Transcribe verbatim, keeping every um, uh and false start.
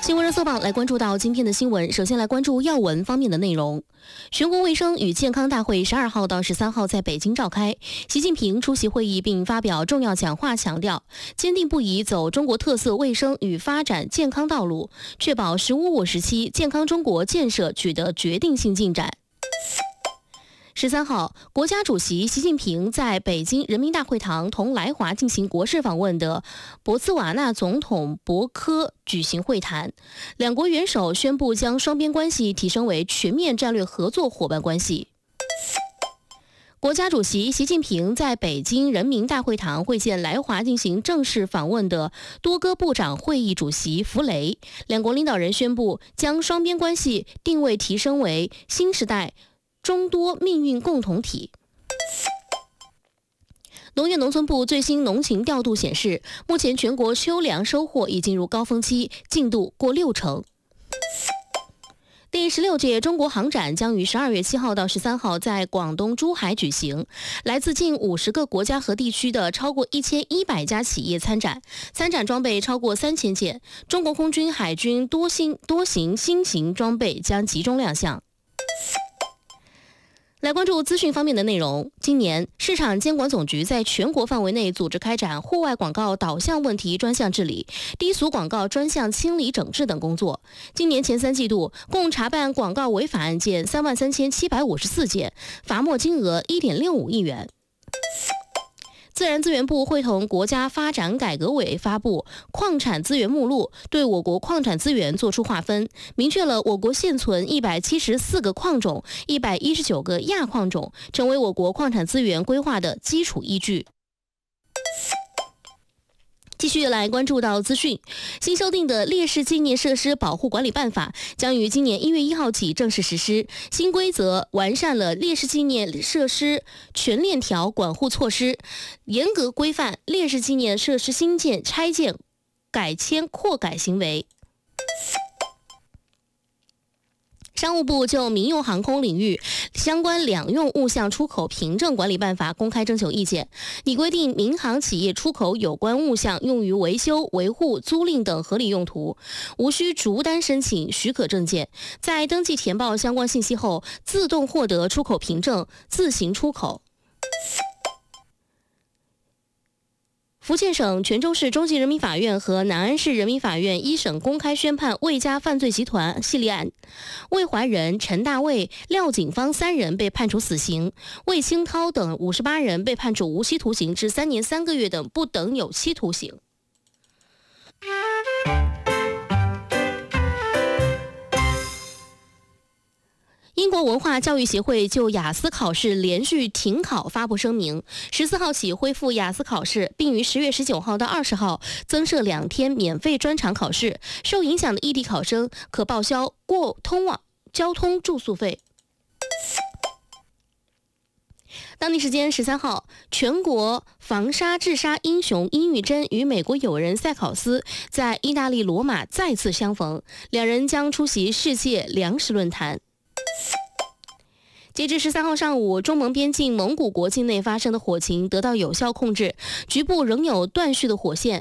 新闻热搜榜来关注到今天的新闻，首先来关注要闻方面的内容。全国卫生与健康大会十二号到十三号在北京召开，习近平出席会议并发表重要讲话，强调坚定不移走中国特色卫生与发展健康道路，确保“十五五”时期健康中国建设取得决定性进展。十三号，国家主席习近平在北京人民大会堂同来华进行国事访问的博茨瓦纳总统博科举行会谈，两国元首宣布将双边关系提升为全面战略合作伙伴关系。国家主席习近平在北京人民大会堂会见来华进行正式访问的多哥部长会议主席弗雷，两国领导人宣布将双边关系定位提升为新时代中多命运共同体。农业农村部最新农情调度显示，目前全国秋粮收获已进入高峰期，进度过六成。第十六届中国航展将于十二月七号到十三号在广东珠海举行，来自近五十个国家和地区的超过一千一百家企业参展，参展装备超过三千件，中国空军、海军多型多型新型装备将集中亮相。来关注资讯方面的内容。今年，市场监管总局在全国范围内组织开展户外广告导向问题专项治理、低俗广告专项清理整治等工作。今年前三季度，共查办广告违法案件三万三千七百五十四件，罚没金额一点六五亿元。自然资源部会同国家发展改革委发布矿产资源目录，对我国矿产资源作出划分，明确了我国现存一百七十四个矿种、一百一十九个亚矿种，成为我国矿产资源规划的基础依据。继续来关注到资讯，新修订的烈士纪念设施保护管理办法将于今年一月一号起正式实施。新规则完善了烈士纪念设施全链条管护措施，严格规范烈士纪念设施新建、拆建、改迁、扩改行为。商务部就民用航空领域相关两用物项出口凭证管理办法公开征求意见，拟规定民航企业出口有关物项用于维修、维护、租赁等合理用途，无需逐单申请许可证件，在登记填报相关信息后，自动获得出口凭证，自行出口。福建省泉州市中级人民法院和南安市人民法院一审公开宣判魏家犯罪集团系列案，魏怀仁、陈大卫、廖景芳三人被判处死刑，魏清涛等五十八人被判处无期徒刑至三年三个月等不等有期徒刑。英国文化教育协会就雅思考试连续停考发布声明，十四号起恢复雅思考试，并于十月十九号到二十号增设两天免费专场考试，受影响的异地考生可报销过通往交通住宿费。当地时间十三号，全国防沙治沙英雄殷玉珍与美国友人塞考斯在意大利罗马再次相逢，两人将出席世界粮食论坛。截至十三号上午，中蒙边境蒙古国境内发生的火情得到有效控制，局部仍有断续的火线，